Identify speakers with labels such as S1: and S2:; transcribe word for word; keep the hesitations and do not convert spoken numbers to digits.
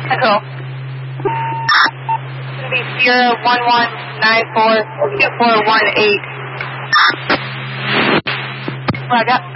S1: Control. It's going to be Sierra one one nine four two four one eight. Roger.